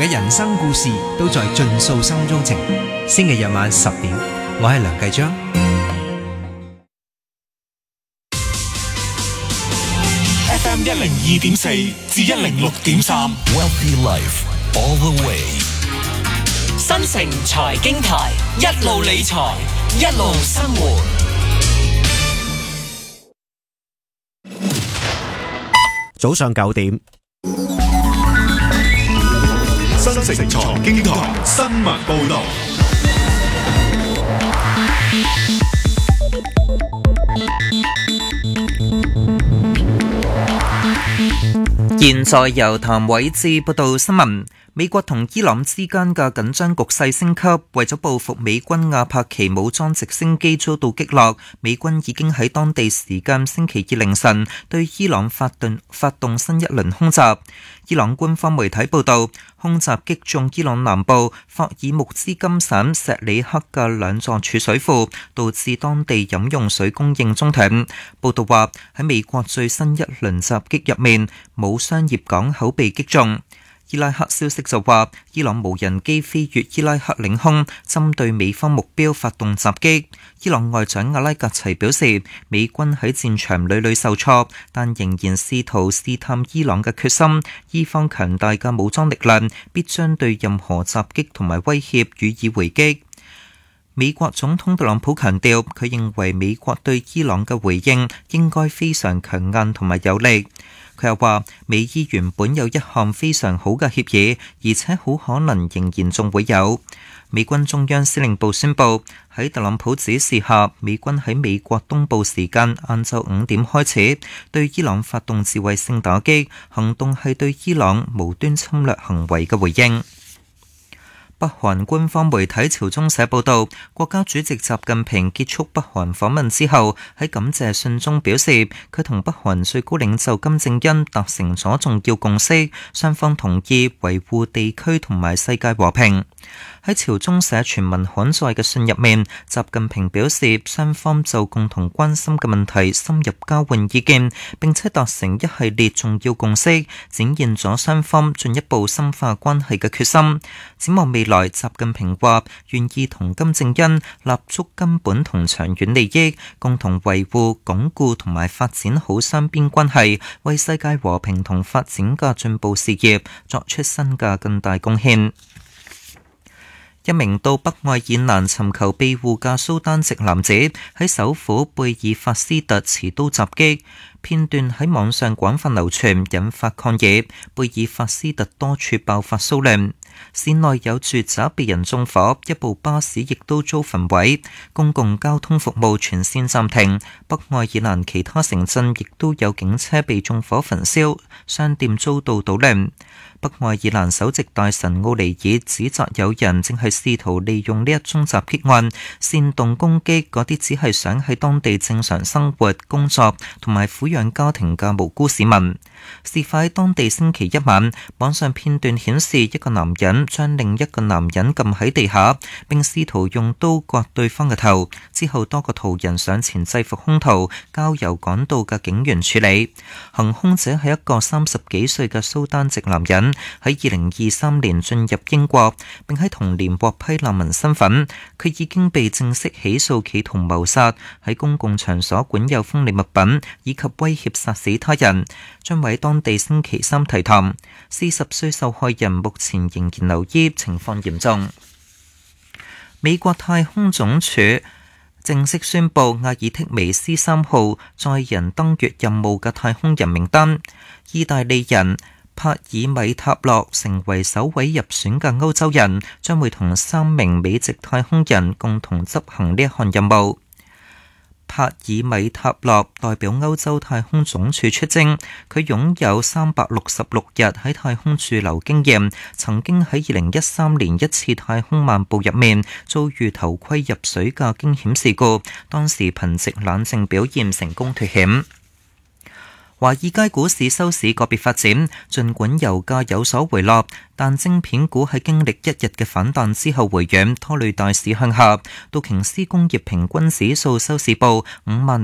嘅人生故事都在盡訴心中情。星期日晚10點，我係梁繼章。 FM 102.4至106.3 Wealthy Life all the way。 新城財經台，一路理財，一路生活。 早上9點， 新城財經台新聞報道。 現在由譚偉智報道新聞。美國同伊朗之間嘅緊張局勢升級，為咗報復美軍阿帕奇武裝直升機遭到擊落，美軍已經喺當地時間星期二凌晨對伊朗發動新一輪空襲。伊朗官方媒體報道，空襲擊中伊朗南部霍爾木茲金省錫里克嘅兩座儲水庫，導致當地飲用水供應中斷。報道話，喺美國最新一輪襲擊入面，冇商業港口被擊中。伊拉克消息就話，伊朗無人機飛越伊拉克領空，針對美方目標發動襲擊。伊朗外長阿拉格齊表示，美軍喺戰場屢屢受挫，但仍然試圖試探伊朗嘅決心。伊方強大嘅武裝力量必將對任何襲擊同埋威脅予以回擊。美國總統特朗普強調，佢認為美國對伊朗嘅回應應該非常強硬同埋有力。佢又話，美伊原本有一項非常好嘅協議，而且好可能仍然仲會有。美軍中央司令部宣布，喺特朗普指示下，美軍喺美國東部時間晏晝5點開始對伊朗發動自衛性打擊，行動係對伊朗無端侵略行為嘅回應。北韓官方媒體朝中社報道，國家主席習近平結束北韓訪問之後，喺感謝信中表示，佢同北韓最高領袖金正恩達成咗重要共識，雙方同意維護地區同埋世界和平。喺朝中社全文刊載嘅信入面，習近平表示，雙方就共同關心嘅問題深入交換意見，並且達成一系列重要共識，展現咗雙方進一步深化關係嘅決心。展望未來，習近平話願意同金正恩立足根本同長遠利益，共同維護、鞏固同埋發展好雙邊關係，為世界和平同發展嘅進步事業作出新嘅更大貢獻。一名到北愛爾蘭尋求庇護嘅蘇丹籍男子喺首府貝爾法斯特持刀襲擊，片段喺網上廣泛流傳，引發抗議。貝爾法斯特多處爆發騷亂，市內有住宅被人縱火，一部巴士亦都遭焚毀，公共交通服務全線暫停。北愛爾蘭其他城鎮亦都有警車被縱火焚燒，商店遭到搗亂。北愛爾蘭首席大臣奧尼爾指責有人正係試圖利用呢一宗襲擊案煽動攻擊嗰啲只係想喺當地正常生活、工作同埋撫養家庭嘅無辜市民。事發喺當地星期一晚，網上片段顯示一個男人將另一個男人撳喺地下，並試圖用刀割對方嘅頭。之後多個途人上前制服兇徒，交由趕到嘅警員處理。行兇者係一個30幾歲嘅蘇丹籍男人，喺2023年進入英國，並喺同年獲批難民身份。佢已經被正式起訴企圖謀殺、喺公共場所管有鋒利物品以及威脅殺死他人，將喺當地星期三提談。40歲受害人目前仍然留醫，情況嚴重。美國太空總署正式宣布阿爾忒彌斯3號載人登月任務嘅太空人名單，意大利人帕爾米塔洛成為首位入選嘅歐洲人，將會同3名美籍太空人共同執行呢一項任務。帕爾米塔洛代表歐洲太空總署出征，佢擁有366日喺太空駐留經驗，曾經喺2013年一次太空漫步入面遭遇頭盔入水嘅驚險事故，當時憑藉冷靜表現成功脫險。華爾街股市收市個別發展，儘管油價有所回落，但晶片股喺經歷一日嘅反彈之後回軟，拖累大市向下。道瓊斯工業平均指數收市報5萬